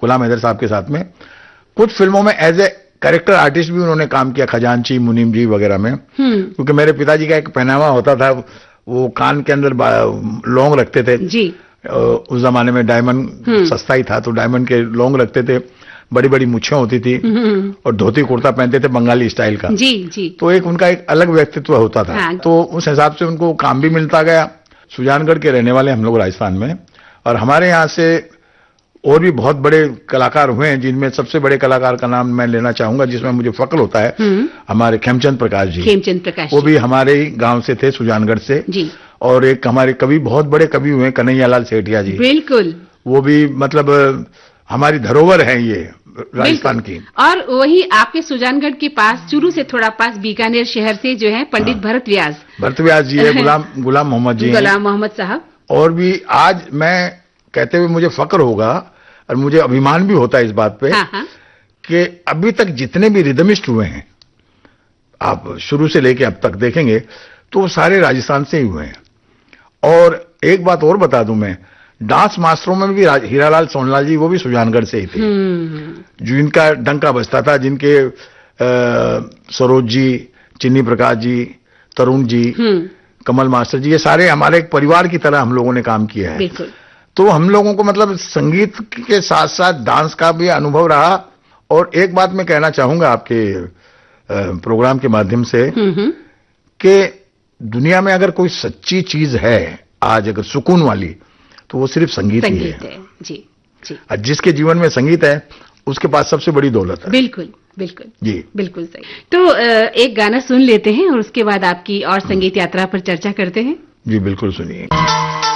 गुलाम हैदर साहब के साथ में। कुछ फिल्मों में एज ए कैरेक्टर आर्टिस्ट भी उन्होंने काम किया, खजांची, मुनीम जी वगैरह में। क्योंकि मेरे पिताजी का एक पहनावा होता था, वो कान के अंदर लौंग रखते थे जी। उस जमाने में डायमंड सस्ता ही था, तो डायमंड के लौंग रखते थे, बड़ी बड़ी मुच्छें होती थी और धोती कुर्ता पहनते थे बंगाली स्टाइल का जी जी। तो एक उनका एक अलग व्यक्तित्व होता था। हाँ। तो उस हिसाब से उनको काम भी मिलता गया। सुजानगढ़ के रहने वाले हम लोग राजस्थान में, और हमारे यहाँ से और भी बहुत बड़े कलाकार हुए हैं, जिनमें सबसे बड़े कलाकार का नाम मैं लेना चाहूंगा, जिसमें मुझे फक्र होता है, हमारे खेमचंद प्रकाश जी। खेमचंद प्रकाश, वो भी हमारे ही गांव से थे, सुजानगढ़ से जी। और एक हमारे कवि, बहुत बड़े कवि हुए, कन्हैयालाल सेठिया जी। बिल्कुल, वो भी मतलब हमारी धरोहर है ये राजस्थान की। और वही आपके सुजानगढ़ के पास, चूरू से थोड़ा पास, बीकानेर शहर से जो है पंडित भरत व्यास जी है, गुलाम मोहम्मद जी, गुलाम मोहम्मद साहब। और भी आज मैं कहते हुए मुझे फक्र होगा और मुझे अभिमान भी होता है इस बात पे कि अभी तक जितने भी रिदमिस्ट हुए हैं, आप शुरू से लेके अब तक देखेंगे तो वो सारे राजस्थान से ही हुए हैं। और एक बात और बता दूं मैं, डांस मास्टरों में भी हीरालाल सोनलाल जी, वो भी सुजानगढ़ से ही थे, जो इनका डंका बजता था, जिनके सरोज जी, चिन्नी प्रकाश जी, तरुण जी, कमल मास्टर जी, ये सारे हमारे एक परिवार की तरह हम लोगों ने काम किया है। तो हम लोगों को मतलब संगीत के साथ साथ डांस का भी अनुभव रहा। और एक बात मैं कहना चाहूंगा आपके प्रोग्राम के माध्यम से कि दुनिया में अगर कोई सच्ची चीज है आज, अगर सुकून वाली, तो वो सिर्फ संगीत ही है जी जी। और जिसके जीवन में संगीत है उसके पास सबसे बड़ी दौलत है। बिल्कुल बिल्कुल जी, बिल्कुल सही। तो एक गाना सुन लेते हैं और उसके बाद आपकी और संगीत यात्रा पर चर्चा करते हैं। जी बिल्कुल, सुनिए।